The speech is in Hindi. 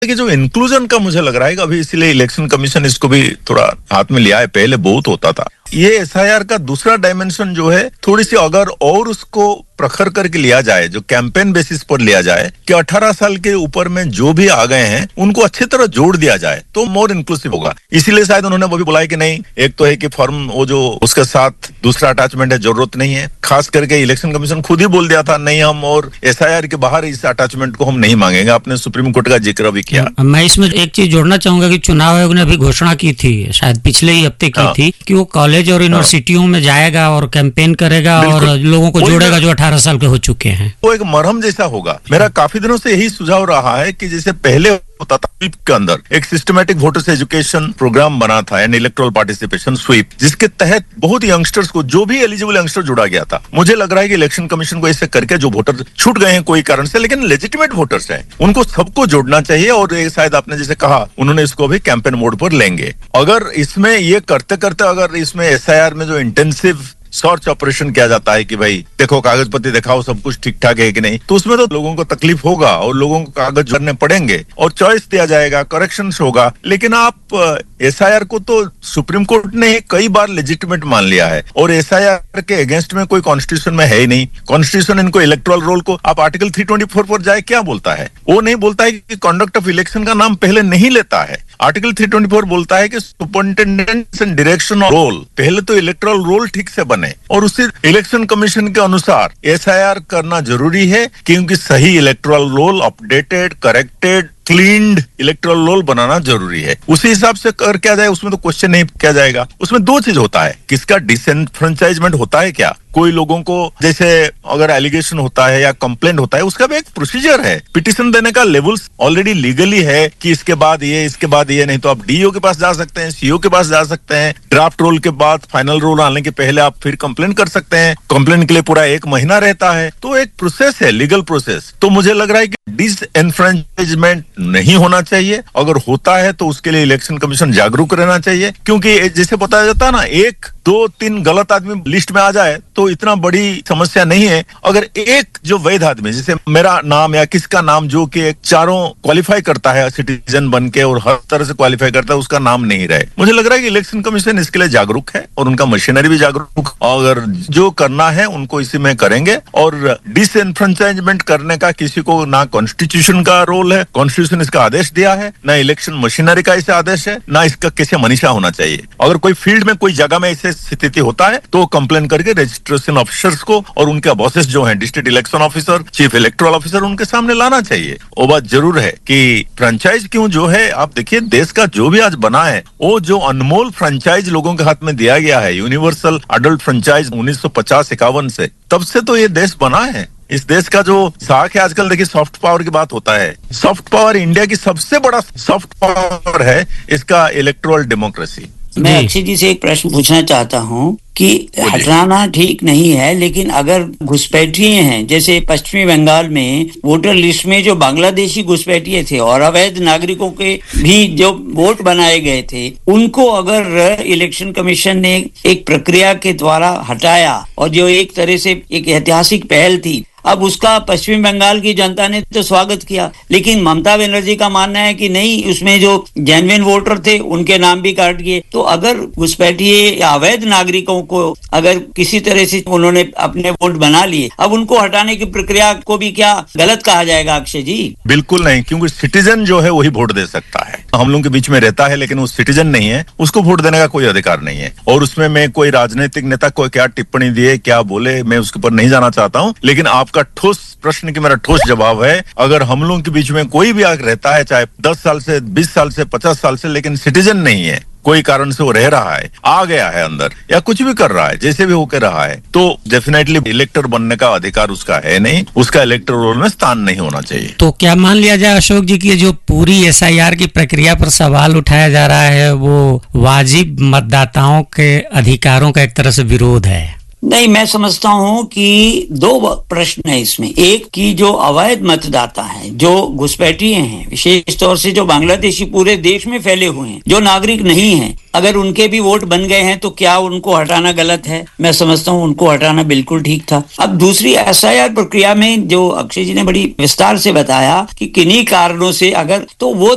कि जो इंक्लूजन का मुझे लग रहा है कि अभी इसलिए इलेक्शन कमीशन इसको भी थोड़ा हाथ में लिया है, पहले बहुत होता था। ये एसआईआर का दूसरा डायमेंशन जो है, थोड़ी सी अगर और उसको प्रखर करके लिया जाए, जो कैंपेन बेसिस पर लिया जाए कि 18 साल के ऊपर में जो भी आ गए हैं उनको अच्छी तरह जोड़ दिया जाए तो मोर इंक्लूसिव होगा। इसीलिए शायद उन्होंने वो भी बोला है कि नहीं, एक तो है कि फॉर्म वो जो उसके साथ दूसरा अटैचमेंट है, जरूरत नहीं है। खास करके इलेक्शन कमीशन खुद ही बोल दिया था नहीं, हम और एसआईआर के बाहर इस अटैचमेंट को हम नहीं मांगेंगे। आपने सुप्रीम कोर्ट का जिक्र भी किया। मैं इसमें एक चीज जोड़ना चाहूंगा कि चुनाव आयोग ने अभी घोषणा की थी, शायद पिछले ही हफ्ते की थी, कि वो कॉलेज और यूनिवर्सिटियों में जाएगा और कैंपेन करेगा और लोगों को जोड़ेगा जो 18 साल के हो चुके हैं। वो एक मरहम जैसा होगा। मेरा काफी दिनों से यही सुझाव रहा है कि जैसे पहले होता था स्वीप के अंदर एक सिस्टमैटिक वोटर्स एजुकेशन प्रोग्राम बना था एंड इलेक्टोरल पार्टिसिपेशन स्वीप, जिसके तहत बहुत यंगस्टर्स को, जो भी एलिजिबल यंगस्टर जुड़ा गया था। मुझे लग रहा है कि इलेक्शन कमीशन को ऐसे करके जो वोटर छूट गए हैं कोई कारण से लेकिन लेजिटिमेट वोटर्स हैं, उनको सबको जोड़ना चाहिए। और ये शायद आपने जैसे कहा, उन्होंने इसको भी कैंपेन मोड पर लेंगे। अगर इसमें ये करते करते अगर इसमें एसआईआर में जो इंटेंसिव सर्च ऑपरेशन किया जाता है कि भाई देखो कागज पत्ती दिखाओ सब कुछ ठीक ठाक है कि नहीं, तो उसमें तो लोगों को तकलीफ होगा और लोगों को कागज भरने पड़ेंगे और चॉइस दिया जाएगा, करेक्शंस होगा। लेकिन आप एसआईआर को तो सुप्रीम कोर्ट ने कई बार लेजिटिमेट मान लिया है और एसआईआर के अगेंस्ट में कोई कॉन्स्टिट्यूशन में है ही नहीं। कॉन्स्टिट्यूशन इनको इलेक्टोरल रोल को आप आर्टिकल 324 पर जाए क्या बोलता है? वो नहीं बोलता है कि कंडक्ट ऑफ इलेक्शन का नाम पहले नहीं लेता है। आर्टिकल 324 बोलता है कि सुपरिंटेंडेंट एंड डायरेक्शन रोल, पहले तो इलेक्टोरल रोल ठीक से बने और उससे इलेक्शन कमीशन के अनुसार एसआईआर करना जरूरी है, क्योंकि सही electoral roll, updated, corrected, cleaned electoral roll बनाना जरूरी है। उसी हिसाब से कर क्या जाए, उसमें तो क्वेश्चन नहीं किया जाएगा। उसमें दो चीज होता है, किसका डिसएनफ्रेंचाइजमेंट होता है क्या, कोई लोगों को जैसे अगर एलिगेशन होता है या कंप्लेंट होता है, उसका भी एक प्रोसीजर है। पिटीशन देने का लेवल्स ऑलरेडी लीगली है कि इसके बाद ये, इसके बाद ये, नहीं तो आप डीओ के पास जा सकते हैं, सीओ के पास जा सकते हैं। ड्राफ्ट रोल के बाद फाइनल रोल आने के पहले आप फिर कंप्लेंट कर सकते हैं। कंप्लेंट के लिए पूरा 1 महीना रहता है, तो एक प्रोसेस है, लीगल प्रोसेस। तो मुझे लग रहा है कि डिसएनफ्रेंचाइजमेंट नहीं होना चाहिए। अगर होता है तो उसके लिए इलेक्शन कमीशन जागरूक रहना चाहिए, क्योंकि जैसे बताया जाता है ना, 1, 2, 3 गलत आदमी लिस्ट में आ जाए तो इतना बड़ी समस्या नहीं है। अगर एक जो वैध आदमी, जैसे मेरा नाम या किसका नाम जो कि चारों क्वालिफाई करता है सिटीजन बन के और हर तरह से क्वालिफाई करता है, उसका नाम नहीं रहे, मुझे लग रहा है कि इलेक्शन कमीशन इसके लिए जागरूक है और उनका मशीनरी भी जागरूक। अगर जो करना है उनको इसी में करेंगे। और डिसएनफ्रेंचाइजमेंट करने का किसी को ना कॉन्स्टिट्यूशन का रोल है, कॉन्स्टिट्यूशन इसका आदेश दिया है, ना इलेक्शन मशीनरी का इसे आदेश है, ना इसका किसी मनीषा होना चाहिए। अगर कोई फील्ड में कोई जगह में ऐसे स्थिति होता है तो कंप्लेन करके रजिस्ट्रेशन ऑफिसर्स को और उनके बॉसेस जो हैं, district election officer, chief electoral officer, उनके सामने लाना चाहिए। वो बात जरूर है कि फ्रेंचाइज क्यों जो है, आप देखिए देश का जो भी आज बना है, वो जो अनमोल फ्रेंचाइज लोगों के हाथ में दिया गया है, यूनिवर्सल अडल्ट फ्रेंचाइज 1950-51 से, तब से तो ये देश बना है। इस देश का जो साख है, आजकल देखिए सॉफ्ट पावर की बात होता है, सॉफ्ट पावर इंडिया की सबसे बड़ा सॉफ्ट पावर है इसका इलेक्टोरल डेमोक्रेसी। मैं अक्षय जी से एक प्रश्न पूछना चाहता हूँ कि हटाना ठीक नहीं है, लेकिन अगर घुसपैठिए हैं, जैसे पश्चिमी बंगाल में वोटर लिस्ट में जो बांग्लादेशी घुसपैठिए थे और अवैध नागरिकों के भी जो वोट बनाए गए थे, उनको अगर इलेक्शन कमीशन ने एक प्रक्रिया के द्वारा हटाया और जो एक तरह से एक ऐतिहासिक पहल थी, अब उसका पश्चिम बंगाल की जनता ने तो स्वागत किया, लेकिन ममता बनर्जी का मानना है कि नहीं, उसमें जो जेन्युइन वोटर थे उनके नाम भी काट दिए। तो अगर घुसपैठिए या अवैध नागरिकों को अगर किसी तरह से उन्होंने अपने वोट बना लिए, अब उनको हटाने की प्रक्रिया को भी क्या गलत कहा जाएगा अक्षय जी? बिल्कुल नहीं, क्योंकि सिटीजन जो है वही वोट दे सकता है। हम लोगों के बीच में रहता है लेकिन वो सिटीजन नहीं है, उसको वोट देने का कोई अधिकार नहीं है। और उसमें मैं कोई राजनीतिक नेता को क्या टिप्पणी दिए, क्या बोले, मैं उसके ऊपर नहीं जाना चाहता हूँ। लेकिन आपका ठोस प्रश्न की मेरा ठोस जवाब है, अगर हम लोगों के बीच में कोई भी आग रहता है, चाहे 10 साल से, 20 साल से, 50 साल से, लेकिन सिटीजन नहीं है, कोई कारण से वो रह रहा है, आ गया है अंदर या कुछ भी कर रहा है, जैसे भी होकर रहा है, तो डेफिनेटली इलेक्टर बनने का अधिकार उसका है नहीं, उसका इलेक्टर रोल में स्थान नहीं होना चाहिए। तो क्या मान लिया जाए अशोक जी की जो पूरी एसआईआर की प्रक्रिया पर सवाल उठाया जा रहा है वो वाजिब मतदाताओं के अधिकारों का एक तरह से विरोध है? नहीं, मैं समझता हूं कि 2 प्रश्न है इसमें। एक कि जो अवैध मतदाता हैं, जो घुसपैठिए हैं, विशेष तौर से जो बांग्लादेशी पूरे देश में फैले हुए हैं, जो नागरिक नहीं हैं, अगर उनके भी वोट बन गए हैं तो क्या उनको हटाना गलत है? मैं समझता हूं उनको हटाना बिल्कुल ठीक था। अब दूसरी एसआईआर प्रक्रिया में जो अक्षय जी ने बड़ी विस्तार से बताया कि किन्हीं कारणों से अगर, तो वो